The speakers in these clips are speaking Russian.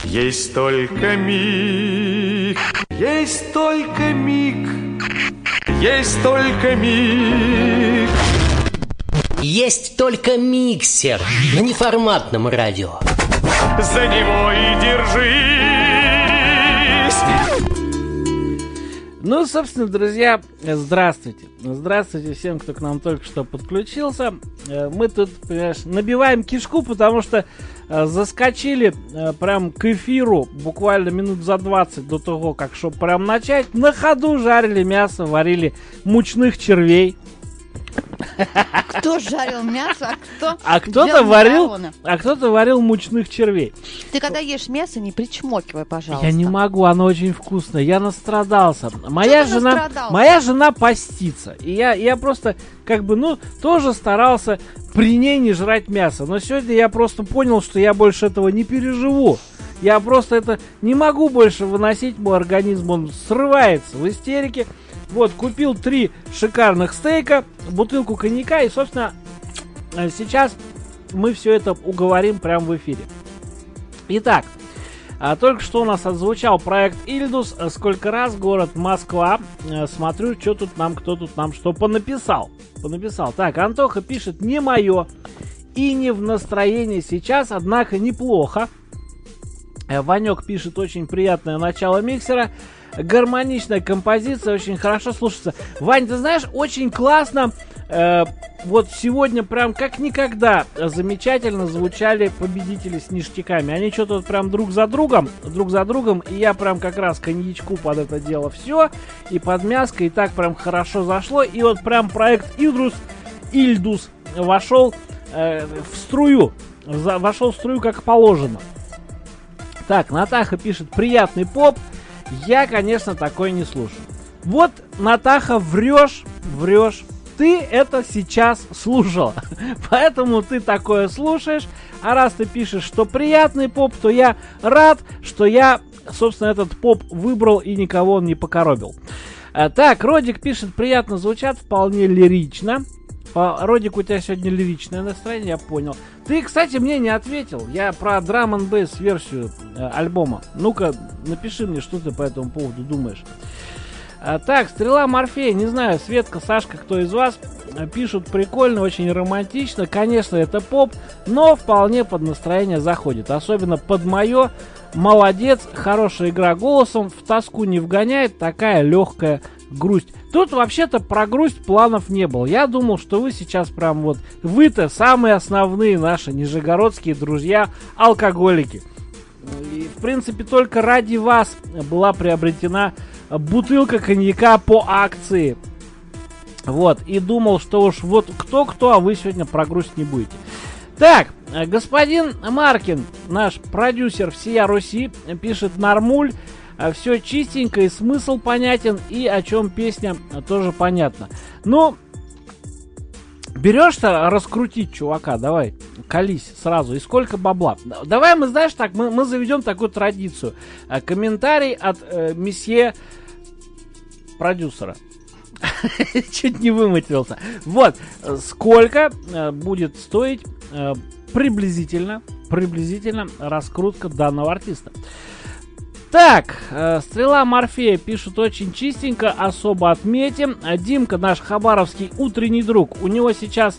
Есть только миг, есть только миг, есть только миг. Есть только миксер на неформатном радио. За него и держись. Ну, собственно, друзья, здравствуйте. Здравствуйте всем, кто к нам только что подключился. Мы тут, понимаешь, набиваем кишку, потому что заскочили прям к эфиру буквально минут за 20 до того, как шоу прям начать. На ходу жарили мясо, варили мучных червей. Кто жарил мясо, кто-то варил мучных червей. Ты когда ешь мясо, не причмокивай, пожалуйста. Я не могу, оно очень вкусное. Я настрадался. Моя жена постится. И я просто тоже старался при ней не жрать мясо. Но сегодня я просто понял, что я больше этого не переживу. Я просто это не могу больше выносить, мой организм, он срывается в истерике. Вот, купил 3 шикарных стейка, бутылку коньяка, и, собственно, сейчас мы все это уговорим прямо в эфире. Итак, только что у нас отзвучал проект Ильдус. Сколько раз город Москва. Смотрю, кто тут нам что понаписал. Так, Антоха пишет: не мое и не в настроении сейчас, однако неплохо. Ванек пишет: очень приятное начало миксера. Гармоничная композиция, очень хорошо слушается. Вань, ты знаешь, очень классно. Вот сегодня прям как никогда замечательно звучали победители с ништяками. Они что-то вот прям друг за другом. И я прям как раз коньячку под это дело все. И под мяско, и так прям хорошо зашло. И вот прям проект Ильдус вошел в струю. Вошел в струю как положено. Так, Натаха пишет: приятный поп. Я, конечно, такое не слушаю. Вот, Натаха, врешь. Ты это сейчас слушала. Поэтому ты такое слушаешь. А раз ты пишешь, что приятный поп, то я рад, что я, собственно, этот поп выбрал и никого он не покоробил. Так, Родик пишет: приятно звучат, вполне лирично. Родик, у тебя сегодня лиричное настроение, я понял. Ты, кстати, мне не ответил. Я про Drum & Bass версию альбома. Ну-ка, напиши мне, что ты по этому поводу думаешь. Так, Стрела Морфея, не знаю, Светка, Сашка, кто из вас, пишут: прикольно, очень романтично. Конечно, это поп, но вполне под настроение заходит. Особенно под мое. Молодец, хорошая игра голосом, в тоску не вгоняет, такая легкая грусть. Тут вообще-то про грусть планов не было. Я думал, что вы сейчас прям вот, вы-то самые основные наши нижегородские друзья-алкоголики. И, в принципе, только ради вас была приобретена бутылка коньяка по акции. Вот, и думал, что уж вот кто-кто, а вы сегодня про грусть не будете. Так, господин Маркин, наш продюсер всея Руси, пишет: нормуль, все чистенько и смысл понятен, и о чем песня тоже понятно. Ну, берешь-то раскрутить чувака, давай, колись сразу, и сколько бабла. Давай мы, знаешь, так, мы заведем такую традицию. Комментарий от месье продюсера. Чуть не выматерился. Вот, сколько будет стоить приблизительно раскрутка данного артиста. Так, Стрела Морфея пишут: очень чистенько, особо отметим. Димка, наш хабаровский утренний друг, у него сейчас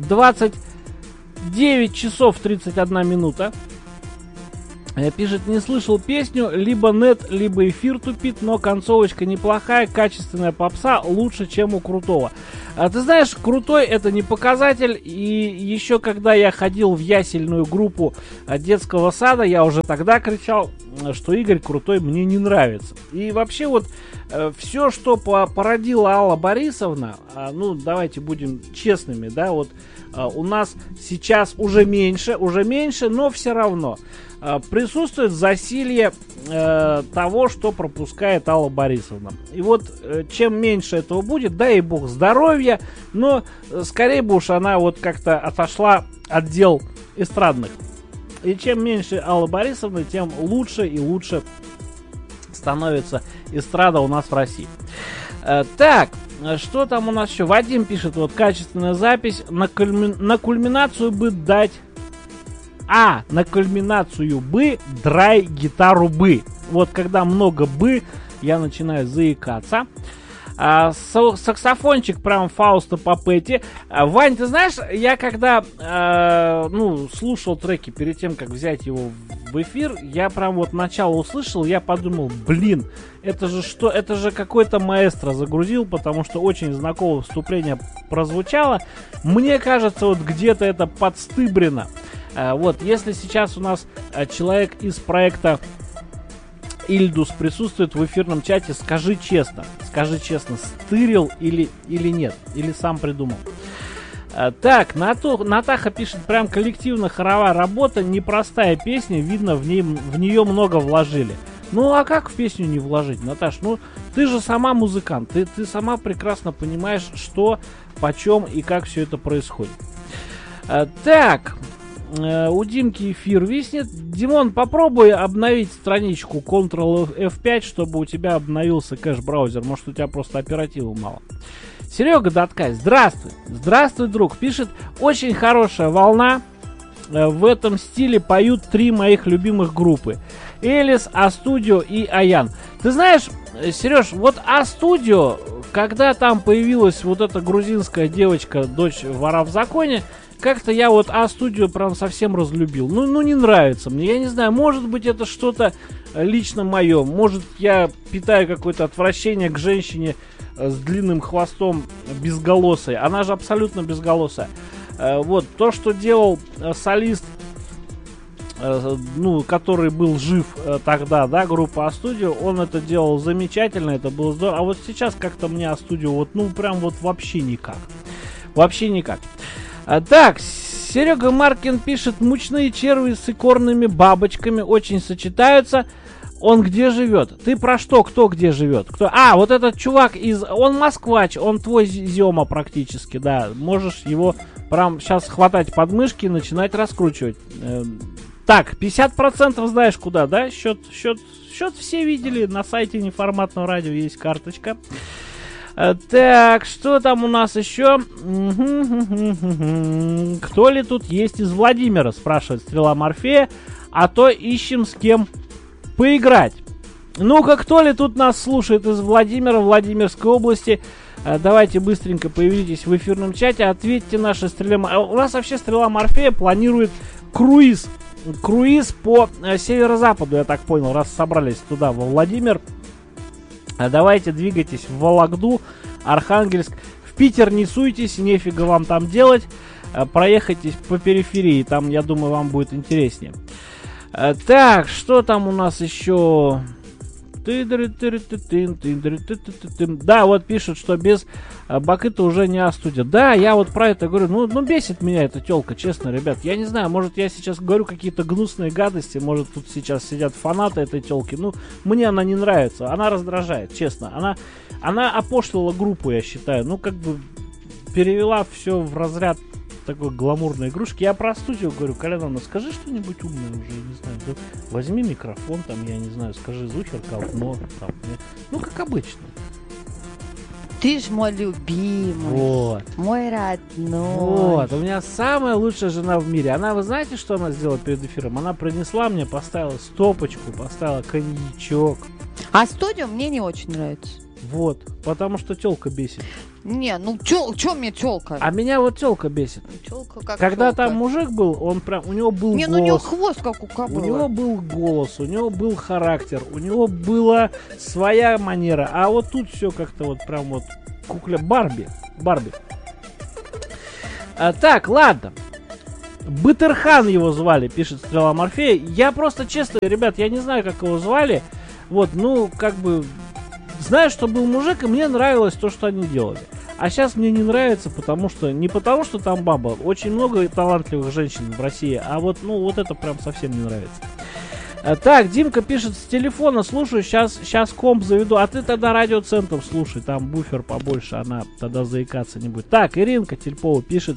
29 часов 31 минута. Пишет: не слышал песню, либо нет, либо эфир тупит, но концовочка неплохая, качественная попса, лучше, чем у Крутого. Ты знаешь, Крутой это не показатель, и еще когда я ходил в ясельную группу детского сада, я уже тогда кричал, что Игорь Крутой мне не нравится. И вообще вот все, что породила Алла Борисовна, ну давайте будем честными, да, вот у нас сейчас уже меньше, но все равно присутствует засилье того, что пропускает Алла Борисовна. И вот чем меньше этого будет, дай ей бог здоровья, но скорее бы уж она вот как-то отошла от дел эстрадных. И чем меньше Алла Борисовна, тем лучше и лучше становится эстрада у нас в России. Так, что там у нас еще? Вадим пишет: вот качественная запись, на кульминацию бы дать А на кульминацию бы драй гитару бы. Вот когда много бы, я начинаю заикаться. Саксофончик прям Фауста Папетти. Вань, ты знаешь, я когда слушал треки перед тем, как взять его в эфир, я прям вот начало услышал, я подумал, блин, это же что, это же какой-то маэстро загрузил, потому что очень знакомое вступление прозвучало. Мне кажется, вот где-то это подстыбрено. Вот, если сейчас у нас человек из проекта Ильдус присутствует в эфирном чате, скажи честно, стырил или нет, или сам придумал. Так, Натаха пишет, прям коллективно хоровая работа, непростая песня, видно, в нее много вложили. Ну а как в песню не вложить, Наташ? Ну ты же сама музыкант, ты сама прекрасно понимаешь, что, почем и как все это происходит. Так, у Димки эфир виснет. Димон, попробуй обновить страничку Ctrl F5, чтобы у тебя обновился кэш-браузер. Может, у тебя просто оперативы мало. Серега Даткай, здравствуй. Здравствуй, друг. Пишет, очень хорошая волна. В этом стиле поют 3 моих любимых группы. Элис, А-студио и Аян. Ты знаешь, Сереж, вот А-студио, когда там появилась вот эта грузинская девочка, дочь вора в законе, как-то я вот А-студию прям совсем разлюбил. Ну, не нравится мне. Я не знаю, может быть, это что-то лично мое. Может, я питаю какое-то отвращение к женщине с длинным хвостом безголосой. Она же абсолютно безголосая. Вот, то, что делал солист, который был жив тогда, да, группа А-студио, он это делал замечательно, это было здорово. А вот сейчас как-то мне А-студио вот, прям вот вообще никак. Вообще никак. Так, Серега Маркин пишет, мучные черви с икорными бабочками очень сочетаются. Он где живет? Ты про что? Кто где живет? Кто? А, вот этот чувак он москвач, он твой Зема практически, да. Можешь его прям сейчас хватать под мышки и начинать раскручивать. Так, 50% знаешь куда, да? Счет все видели, на сайте Неформатного радио есть карточка. Так, что там у нас еще? Кто ли тут есть из Владимира, спрашивает Стрела Морфея. А то ищем с кем поиграть. Ну-ка, кто ли тут нас слушает из Владимира, Владимирской области? Давайте быстренько появитесь в эфирном чате, ответьте наши Стреле. У нас вообще Стрела Морфея планирует круиз по северо-западу, я так понял, раз собрались туда, во Владимир. Давайте двигайтесь в Вологду, Архангельск. В Питер не суйтесь, нефига вам там делать. Проехайтесь по периферии, там, я думаю, вам будет интереснее. Так, что там у нас еще? Да, вот пишут, что без Бакыта уже не А-студия. Да, я вот про это говорю. Ну, бесит меня эта тёлка, честно, ребят. Я не знаю, может, я сейчас говорю какие-то гнусные гадости. Может, тут сейчас сидят фанаты этой тёлки. Ну, мне она не нравится. Она раздражает, честно. Она опошлила группу, я считаю. Ну, как бы перевела все в разряд такой гламурной игрушки. Я про студию говорю, Коляновна, скажи что-нибудь умное уже, я не знаю. Да, возьми микрофон, там, я не знаю, скажи Зухерка, но там, ну, как обычно. Ты ж мой любимый, вот. Мой родной. Вот, у меня самая лучшая жена в мире. Она, вы знаете, что она сделала перед эфиром? Она принесла мне, поставила стопочку, поставила коньячок. А студию мне не очень нравится. Вот, потому что тёлка бесит. Не, ну чё мне тёлка? А меня вот тёлка бесит. Тёлка как когда тёлка. Там мужик был, он прям, у него был голос. Ну у него хвост как у кобылы. У него был голос, у него был характер, у него была своя манера. А вот тут все как-то вот прям вот кукля Барби. Так, ладно. Бытырхан его звали, пишет Стрела Морфея. Я просто, честно, ребят, я не знаю, как его звали. Вот, ну, как бы... Знаю, что был мужик, и мне нравилось то, что они делали. А сейчас мне не нравится, потому что... Не потому, что там баба. Очень много талантливых женщин в России. А вот, ну, вот это прям совсем не нравится. Так, Димка пишет с телефона. Слушаю, сейчас комп заведу. А ты тогда радиоцентр слушай. Там буфер побольше, она тогда заикаться не будет. Так, Иринка Тельпова пишет.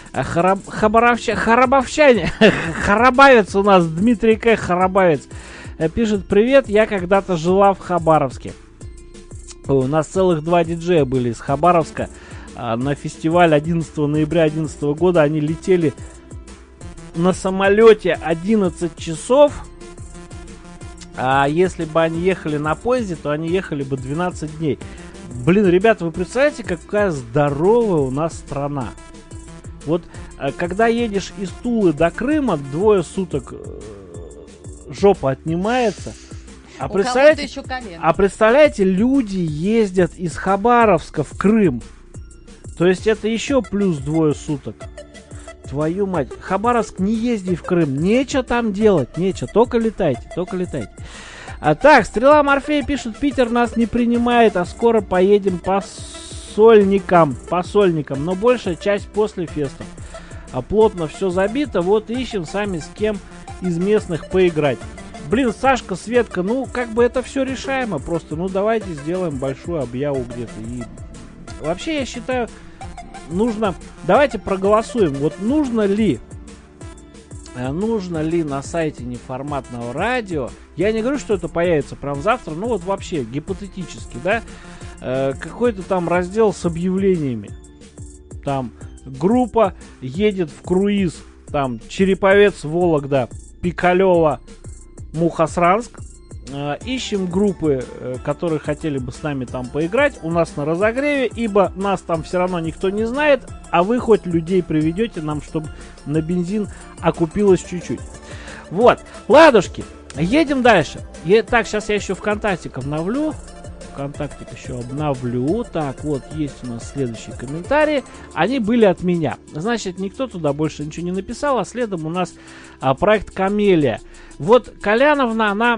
Харабовчане. Харабавец у нас. Дмитрий К. Харабавец. Пишет, привет, я когда-то жила в Хабаровске. У нас целых 2 диджея были из Хабаровска. На фестиваль 11 ноября 2011 года они летели на самолете 11 часов. А если бы они ехали на поезде, то они ехали бы 12 дней. Блин, ребята, вы представляете, какая здоровая у нас страна? Вот когда едешь из Тулы до Крыма, 2 суток жопа отнимается. А представляете, люди ездят из Хабаровска в Крым. То есть это еще плюс 2 суток. Твою мать. Хабаровск, не езди в Крым. Нечего там делать, нечего. Только летайте. А так, Стрела Морфея пишет: Питер нас не принимает, а скоро поедем по сольникам. Но большая часть после фестов. А плотно все забито, вот ищем сами с кем из местных поиграть. Блин, Сашка, Светка, ну как бы это все решаемо. Просто, ну давайте сделаем большую объяву где-то. И вообще я считаю, давайте проголосуем. Вот нужно ли на сайте неформатного радио, я не говорю, что это появится прям завтра, но вот вообще гипотетически, да, какой-то там раздел с объявлениями. Там группа едет в круиз, там Череповец, Вологда, Пикалево, Мухосранск. Ищем группы, которые хотели бы с нами там поиграть у нас на разогреве, ибо нас там все равно никто не знает, а вы хоть людей приведете нам, чтобы на бензин окупилось чуть-чуть. Вот, ладушки, едем дальше. Так, сейчас я еще ВКонтактик обновлю. Так, вот, есть у нас следующие комментарии. Они были от меня. Значит, никто туда больше ничего не написал, а следом у нас проект Камелия. Вот Коляновна, она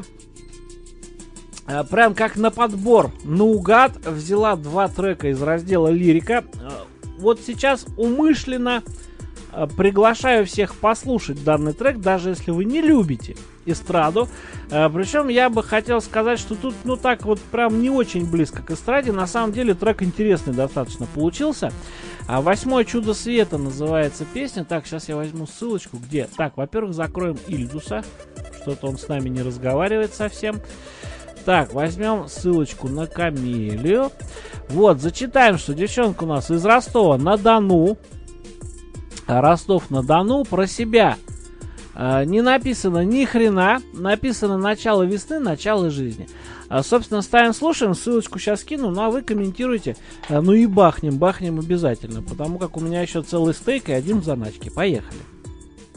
прям как на подбор, наугад взяла 2 трека из раздела лирика. Вот сейчас умышленно приглашаю всех послушать данный трек, даже если вы не любите эстраду. Причем я бы хотел сказать, что тут, ну так вот прям не очень близко к эстраде. На самом деле трек интересный достаточно получился. 8 чудо света называется песня. Так, сейчас я возьму ссылочку, где... Так, во-первых, закроем Ильдуса. Что-то он с нами не разговаривает совсем. Так, возьмем ссылочку на Камелию. Вот, зачитаем, что девчонка у нас из Ростова-на-Дону. Ростов-на-Дону. Про себя не написано ни хрена. Написано начало весны, начало жизни. Собственно, ставим, слушаем. Ссылочку сейчас кину. Ну, а вы комментируйте. Ну и бахнем обязательно. Потому как у меня еще целый стейк и один в заначке. Поехали.